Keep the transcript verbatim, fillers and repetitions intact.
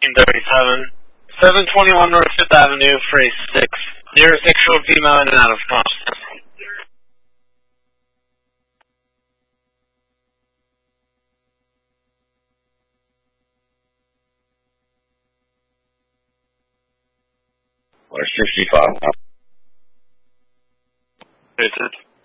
thirty-seven. seven twenty-one North Fifth Avenue, phrase six. Neurosexual female in and out of consciousness. Or sixty-five. Is it?